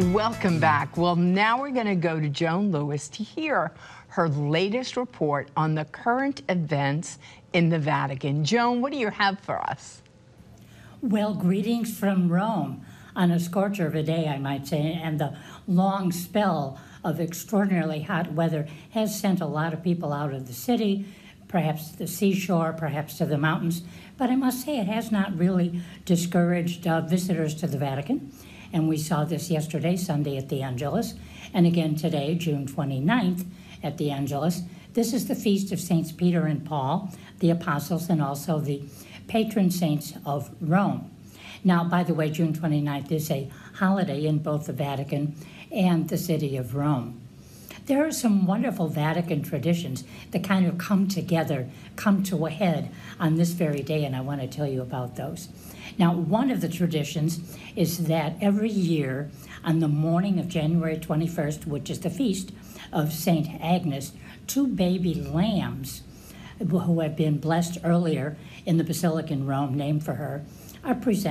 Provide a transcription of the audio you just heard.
Welcome back. Well, now we're going to go to Joan Lewis to hear her latest report on the current events in the Vatican. Joan, what do you have for us? Well, greetings from Rome on a scorcher of a day, I might say, and the long spell of extraordinarily hot weather has sent a lot of people out of the city, perhaps to the seashore, perhaps to the mountains, but I must say it has not really discouraged visitors to the Vatican. And we saw this yesterday, Sunday, at the Angelus, and again today, June 29th, at the Angelus. This is the feast of Saints Peter and Paul, the apostles, and also the patron saints of Rome. Now, by the way, June 29th is a holiday in both the Vatican and the city of Rome. There are some wonderful Vatican traditions that kind of come together, come to a head on this very day, and I want to tell you about those. Now, one of the traditions is that every year on the morning of January 21st, which is the feast of St. Agnes, 2 baby lambs who have been blessed earlier in the Basilica in Rome, named for her, are presented